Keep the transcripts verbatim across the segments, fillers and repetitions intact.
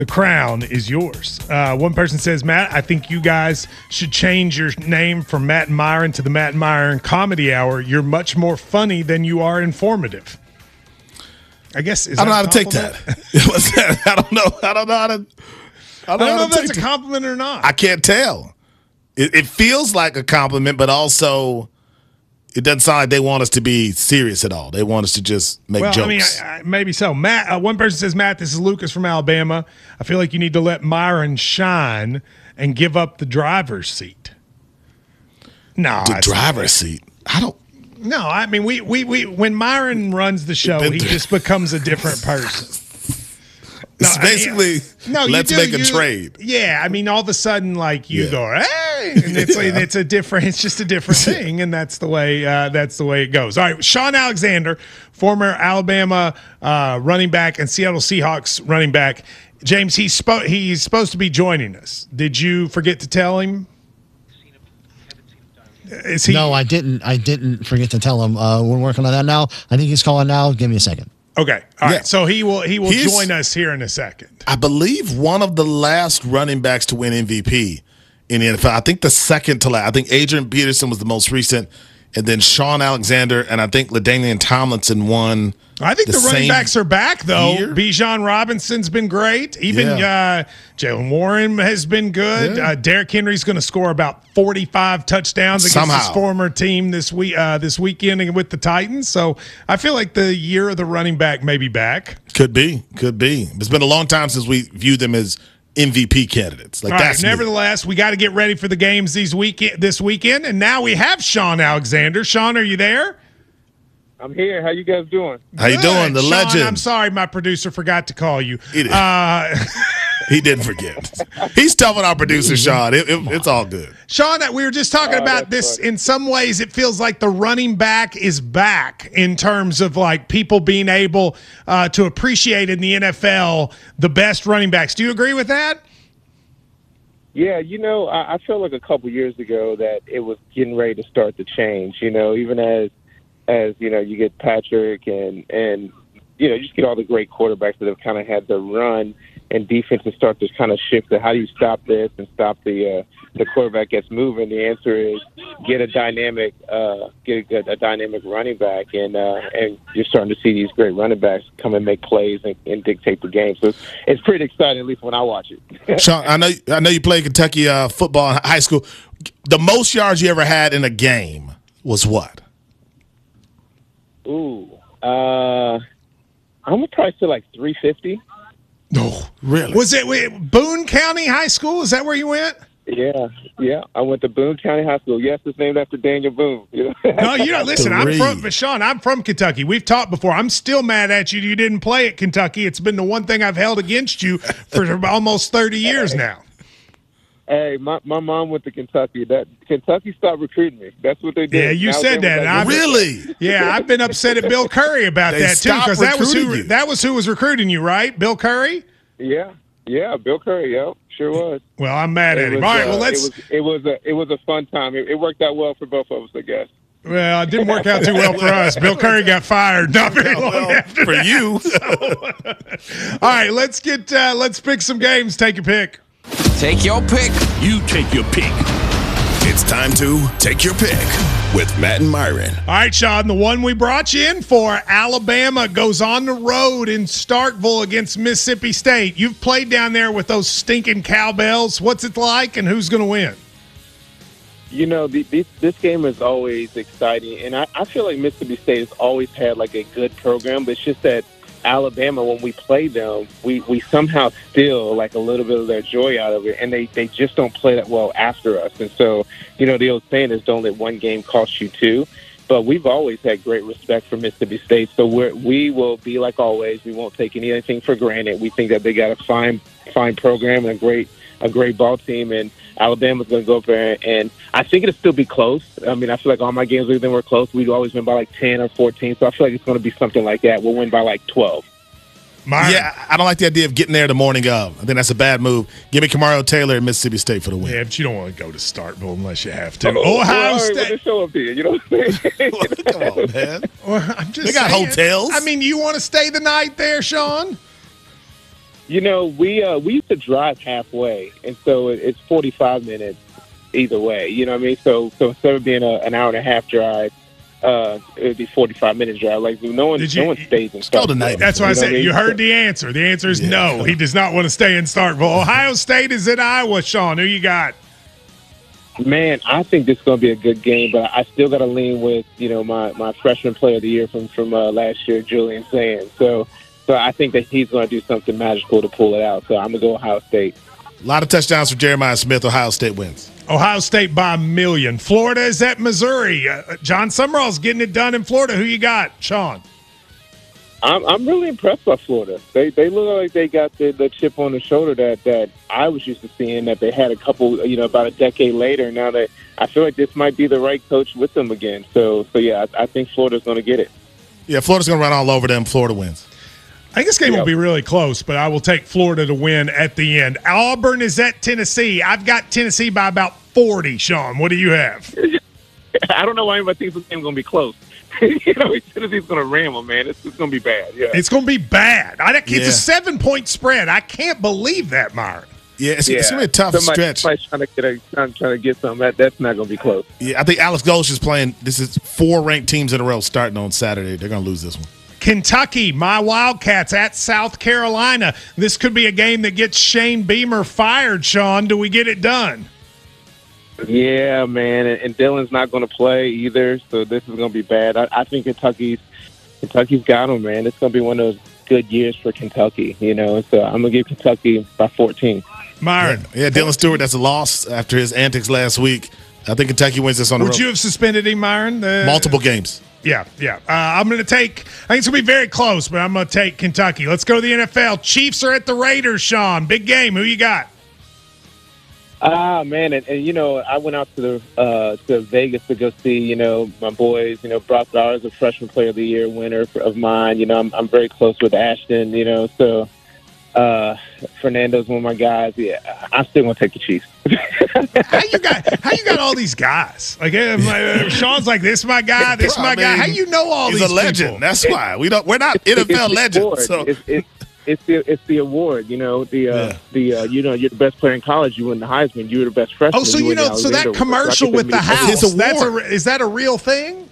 The crown is yours. Uh, one person says, Matt, I think you guys should change your name from Matt and Myron to the Matt and Myron Comedy Hour. You're much more funny than you are informative. I guess is I don't know that how to take that. What's that? I don't know. I don't know how to. I don't, I don't know, know how if to that's take a that. compliment or not. I can't tell. It, it feels like a compliment, but also it doesn't sound like they want us to be serious at all. They want us to just make well, jokes. I mean, I, I, maybe so. Matt, uh, one person says, Matt, this is Lucas from Alabama. I feel like you need to let Myron shine and give up the driver's seat. No, the driver's seat. I don't. No, I mean, we, we, we when Myron runs the show, he just becomes a different person. It's No, basically, I mean, no, you let's do, make a you, trade. Yeah, I mean, all of a sudden, like you Yeah. go, hey, and it's Yeah. it's a different, it's just a different thing, and that's the way uh, that's the way it goes. All right, Sean Alexander, former Alabama uh, running back and Seattle Seahawks running back. James, he's spo- he's supposed to be joining us. Did you forget to tell him? Is he No, I didn't. I didn't forget to tell him. Uh, we're working on that now. I think he's calling now. Give me a second. okay? All Yeah. right, so he will he will He's- join us here in a second. I believe one of the last running backs to win M V P in the N F L. I think the second to last. I think Adrian Peterson was the most recent, and then Sean Alexander, and I think LaDainian Tomlinson won. I think the, running same backs are back, though. year? Bijan Robinson's been great. Even Yeah. uh, Jalen Warren has been good. Yeah. Uh, Derrick Henry's going to score about forty-five touchdowns against his Somehow. former team this week, uh, this weekend with the Titans. So I feel like the year of the running back may be back. Could be, could be. It's been a long time since we viewed them as M V P candidates. Like All right, that's new. nevertheless, we got to get ready for the games these week this weekend, and now we have Sean Alexander. Sean, are you there? I'm here. How you guys doing? How you Good. doing, the Sean, legend? I'm sorry, my producer forgot to call you. He did. Uh, He didn't forget. He's tough on our producer, Sean. It, it, it's all good. Sean, we were just talking Oh, about that's this. funny. In some ways, it feels like the running back is back in terms of like people being able uh, to appreciate in the N F L the best running backs. Do you agree with that? Yeah, you know, I, I feel like a couple years ago that it was getting ready to start to change. You know, even as as you know, you get Patrick and and you know, you just get all the great quarterbacks that have kind of had the run and defenses start to kind of shift to how do you stop this and stop the uh, the quarterback gets moving. The answer is get a dynamic uh, get a, a dynamic running back, and uh, and you're starting to see these great running backs come and make plays and, and dictate the game. So it's, it's pretty exciting, at least when I watch it. Sean, I know I know you played Kentucky uh, football in high school. The most yards you ever had in a game was what? Ooh, uh, I'm gonna probably say like three fifty. No, really? Was it wait, Boone County High School? Is that where you went? Yeah, yeah. I went to Boone County High School. Yes, it's named after Daniel Boone. You know? No, you don't. Listen, I'm Three. from but Sean. I'm from Kentucky. We've talked before. I'm still mad at you. You didn't play at Kentucky. It's been the one thing I've held against you for almost thirty years now. Hey, my, my mom went to Kentucky. That Kentucky stopped recruiting me. That's what they did. Yeah, you Now said they that. was and like, I've- Really? Yeah, I've been upset at Bill Curry about They that too, stopped because that was recruiting who you. that was who was recruiting you, right? Bill Curry. Yeah, yeah. Bill Curry. Yep, sure was. Well, I'm mad at It him. was, All right, well uh, let's. It was, it was a it was a fun time. It, it worked out well for both of us, I guess. Well, it didn't work out too well for us. Bill Curry got fired not very long Well, after for that. you. All right, let's get uh, let's pick some games. Take a pick. Take your pick. You take your pick. It's time to take your pick with Matt and Myron. All right, Sean, the one we brought you in for, Alabama goes on the road in Starkville against Mississippi State. You've played down there with those stinking cowbells. What's it like, and who's going to win? You know, the, this, this game is always exciting, and I, I feel like Mississippi State has always had like a good program, but it's just that Alabama, when we play them, we, we somehow steal like a little bit of their joy out of it, and they, they just don't play that well after us. And so, you know, the old saying is don't let one game cost you two. But we've always had great respect for Mississippi State, so we're, we will be like always. We won't take anything for granted. We think that they got a fine fine program and a great a great ball team, and Alabama's going to go up there, and I think it'll still be close. I mean, I feel like all my games we've been were close. We've always been by like ten or fourteen, so I feel like it's going to be something like that. We'll win by like twelve. Myron. Yeah, I don't like the idea of getting there the morning of. I think that's a bad move. Give me Kamario Taylor at Mississippi State for the win. Yeah, but you don't want to go to Starkville unless you have to. Oh, Ohio all right, well, State. just show up here, you know what I'm saying? Come on, man. Well, I'm just They got saying. hotels. I mean, you want to stay the night there, Sean? You know, we uh, we used to drive halfway, and so it, it's forty-five minutes either way. You know what I mean? So so instead of being a, an hour and a half drive, uh, it would be forty-five minutes drive. Like no one, Did you- no one stays in Still Starkville. tonight. That's why I You know said what mean? you heard the answer. The answer is Yeah. no. He does not want to stay in Starkville. Ohio State is in Iowa. Sean, who you got? Man, I think this is going to be a good game, but I still got to lean with, you know, my, my freshman player of the year from, from uh, last year, Julian Sands. So so I think that he's going to do something magical to pull it out. So I'm going to go Ohio State. A lot of touchdowns for Jeremiah Smith. Ohio State wins. Ohio State by a million. Florida is at Missouri. Uh, John Summerall's getting it done in Florida. Who you got, Sean? I'm I'm really impressed by Florida. They they look like they got the, the chip on the shoulder that, that I was used to seeing, that they had a couple, you know, about a decade later. Now that I feel like this might be the right coach with them again. So so yeah, I, I think Florida's going to get it. Yeah, Florida's going to run all over them. Florida wins. I think this game will Yep. be really close, but I will take Florida to win at the end. Auburn is at Tennessee. I've got Tennessee by about forty, Sean. What do you have? I don't know why anybody thinks this game's going to be close. you know, Tennessee's going to ram them, man. It's, it's going to be bad. Yeah. It's going to be bad. I, it's Yeah. a seven-point spread. I can't believe that, Myron. Yeah, it's, yeah. it's going to be a tough Somebody, stretch. Somebody's trying to get a, trying, trying to get something. That, that's not going to be close. Yeah, I think Alex Gulch is playing. This is four ranked teams in a row starting on Saturday. They're going to lose this one. Kentucky, my Wildcats at South Carolina. This could be a game that gets Shane Beamer fired, Sean. Do we get it done? Yeah, man, and, and Dylan's not going to play either, so this is going to be bad. I, I think Kentucky's Kentucky's got them, man. It's going to be one of those good years for Kentucky, you know. So I'm going to give Kentucky by fourteen. Myron, Yeah, Dylan Stewart, that's a loss after his antics last week. I think Kentucky wins this on the would road. you have suspended him, Myron? The- Multiple games. Yeah, yeah. Uh, I'm going to take, I think it's going to be very close, but I'm going to take Kentucky. Let's go to the N F L. Chiefs are at the Raiders, Sean. Big game. Who you got? Ah, man, and, and you know, I went out to the uh, to Vegas to go see, you know, my boys. You know, Brock Bowers, a freshman player of the year winner of mine. You know, I'm I'm very close with Ashton. You know, so uh, Fernando's one of my guys. Yeah, I'm still gonna take the Chiefs. How you got? How you got all these guys? Like, uh, my, uh, Sean's like, this is my guy, this is my I guy. mean, How you know all He's these a legend. people? That's why we don't. We're not N F L It's the legends. award. So It's, it's, it's the it's the award. You know, the uh, Yeah. the uh, you know, you're the best player in college. You win the Heisman. You were the best freshman. Oh, so you win the know, so that Alexander commercial Award. So I with the think that house, his that's a, award. is that a real thing?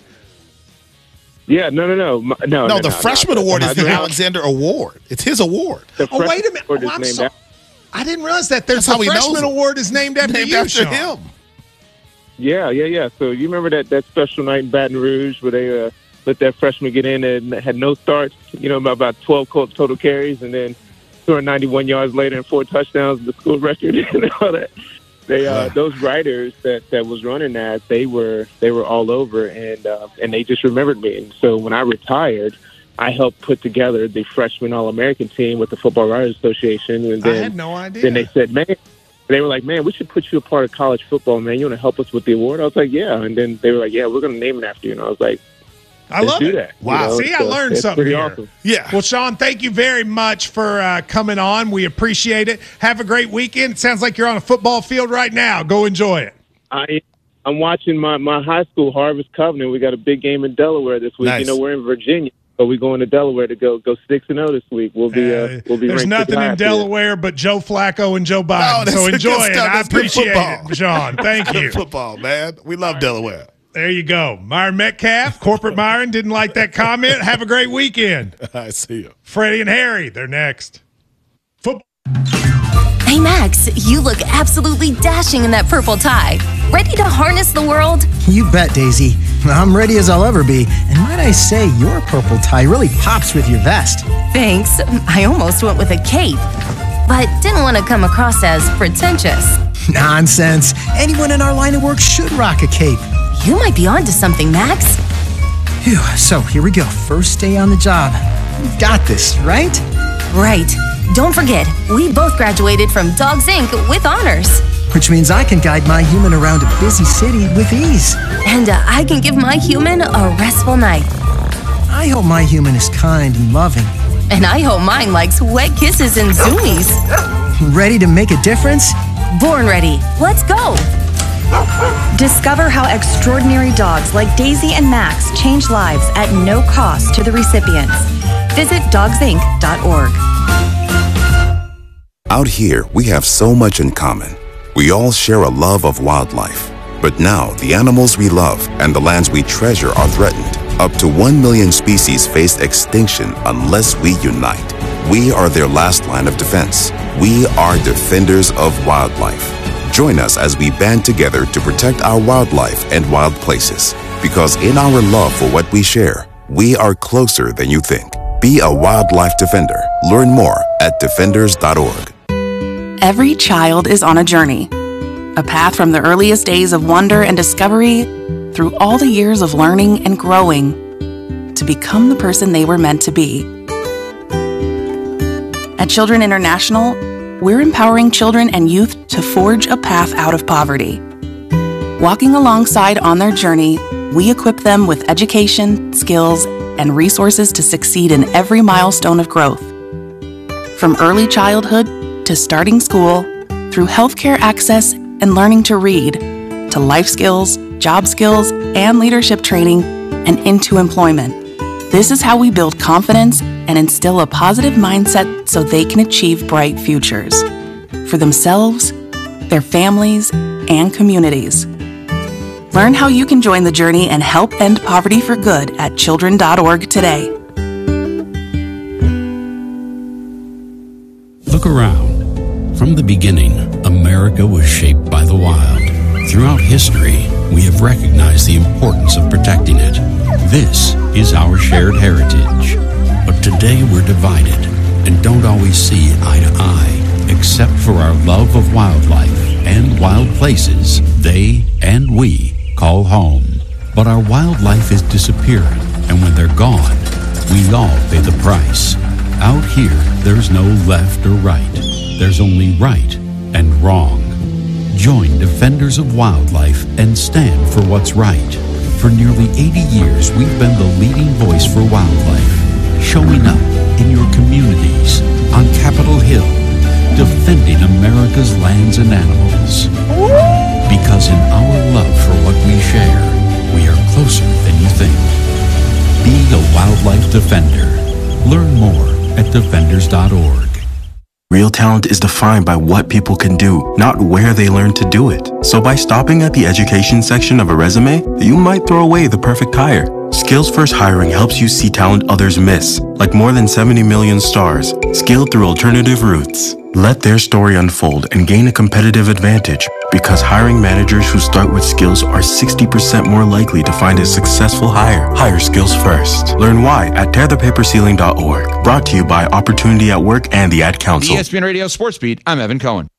Yeah, no, no, no, M- no. no, no, the no, freshman no. award is the Heisman- Alexander Award. It's his award. the Oh, wait a freshman minute. award Oh, is I'm named so, after- I didn't realize that. There's That's how a he knows freshman him. award is named after Named you, after Sean. him. Yeah, yeah, yeah. So you remember that, that special night in Baton Rouge where they uh, let that freshman get in and had no starts, you know, about, about twelve co- total carries, and then two hundred ninety-one yards later and four touchdowns, the school record and all that. They uh, Yeah. those writers that, that was running that, they were they were all over, and uh, and they just remembered me. And so when I retired, I helped put together the freshman All-American team with the Football Writers Association, and I then had no idea. then they said, man, they were like, man, we should put you a part of college football, man. You want to help us with the award? I was like, yeah. And then they were like, yeah, we're going to name it after you. And I was like, I let's love do it. that. Wow. See, I so learned it's something pretty here. awesome. Yeah. Well, Sean, thank you very much for uh, coming on. We appreciate it. Have a great weekend. It sounds like you're on a football field right now. Go enjoy it. I, I'm watching my, my high school, Harvest Covenant. We got a big game in Delaware this week. Nice. You know, we're in Virginia, but we're going to Delaware to go go six and zero this week. We'll be uh, Uh, we'll be. there's ranked nothing pretty high in up here. Delaware but Joe Flacco and Joe Oh, Biden. that's so the enjoy good it. stuff. I That's good appreciate football. it, Sean. Thank you. Good football, man. We love Delaware. There you go. Myron Metcalf, Corporate Myron, didn't like that comment. Have a great weekend. I see you. Freddie and Harry, they're next. Football. Hey Max, you look absolutely dashing in that purple tie. Ready to harness the world? You bet, Daisy. I'm ready as I'll ever be. And might I say, your purple tie really pops with your vest. Thanks. I almost went with a cape, but didn't want to come across as pretentious. Nonsense. Anyone in our line of work should rock a cape. You might be onto something, Max. Phew, so here we go. First day on the job. We've got this, right? Right. Don't forget, we both graduated from Dogs Incorporated with honors. Which means I can guide my human around a busy city with ease. And uh, I can give my human a restful night. I hope my human is kind and loving. And I hope mine likes wet kisses and zoomies. Ready to make a difference? Born ready. Let's go. Discover how extraordinary dogs like Daisy and Max change lives at no cost to the recipients. Visit dogs inc dot org. Out here, we have so much in common. We all share a love of wildlife. But now, the animals we love and the lands we treasure are threatened. Up to one million species face extinction unless we unite. We are their last line of defense. We are defenders of wildlife. Join us as we band together to protect our wildlife and wild places. Because in our love for what we share, we are closer than you think. Be a wildlife defender. Learn more at defenders dot org. Every child is on a journey. A path from the earliest days of wonder and discovery through all the years of learning and growing to become the person they were meant to be. At Children International, we're empowering children and youth to forge a path out of poverty. Walking alongside on their journey, we equip them with education, skills, and resources to succeed in every milestone of growth. From early childhood to starting school, through healthcare access and learning to read, to life skills, job skills, and leadership training, and into employment. This is how we build confidence and instill a positive mindset so they can achieve bright futures for themselves, their families, and communities. Learn how you can join the journey and help end poverty for good at children dot org today. Look around. From the beginning, America was shaped by the wild. Throughout history, we have recognized the importance of protecting it. This is our shared heritage. But today we're divided and don't always see eye to eye, except for our love of wildlife and wild places they and we call home. But our wildlife is disappearing, and when they're gone, we all pay the price. Out here, there's no left or right. There's only right and wrong. Join Defenders of Wildlife and stand for what's right. For nearly eighty years, we've been the leading voice for wildlife, showing up in your communities, on Capitol Hill, defending America's lands and animals. Because in our love for what we share, we are closer than you think. Be a wildlife defender. Learn more at defenders dot org. Real talent is defined by what people can do, not where they learn to do it. So by stopping at the education section of a resume, you might throw away the perfect hire. Skills First Hiring helps you see talent others miss, like more than seventy million stars, scaled through alternative routes. Let their story unfold and gain a competitive advantage, because hiring managers who start with skills are sixty percent more likely to find a successful hire. Hire skills first. Learn why at tear the paper ceiling dot org. Brought to you by Opportunity at Work and the Ad Council. E S P N Radio Sports Beat, I'm Evan Cohen.